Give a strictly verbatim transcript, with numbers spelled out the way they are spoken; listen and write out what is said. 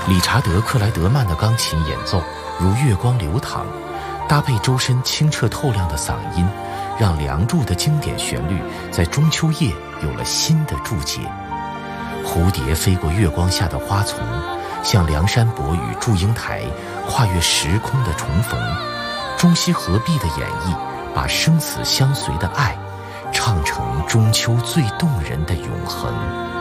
理查德·克莱德曼的钢琴演奏如月光流淌，搭配周深清澈透亮的嗓音，让《梁祝》的经典旋律在中秋夜有了新的注解。蝴蝶飞过月光下的花丛，像梁山伯与祝英台跨越时空的重逢。中西合璧的演绎，把生死相随的爱唱成中秋最动人的永恒。